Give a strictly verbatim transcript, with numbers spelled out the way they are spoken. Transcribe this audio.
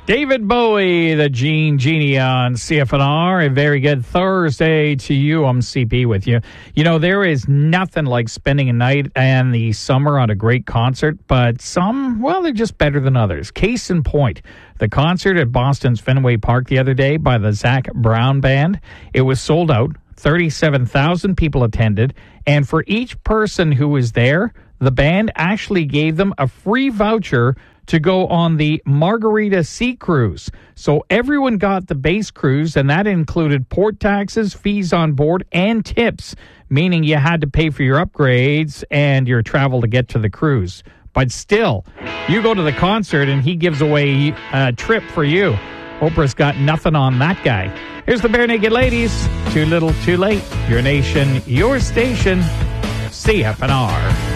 David Bowie, the Gene Genie on C F N R. A very good Thursday to you. I'm C P with you. You know, there is nothing like spending a night and the summer on a great concert, but some, well, they're just better than others. Case in point, the concert at Boston's Fenway Park the other day by the Zac Brown Band. It was sold out. thirty-seven thousand people attended, and for each person who was there, the band actually gave them a free voucher to go on the Margarita Sea Cruise. So everyone got the base cruise, and that included port taxes, fees on board, and tips, meaning you had to pay for your upgrades and your travel to get to the cruise. But still, you go to the concert, and he gives away a trip for you. Oprah's got nothing on that guy. Here's the Bare Naked Ladies. Too little, too late. Your nation, your station. C F N R.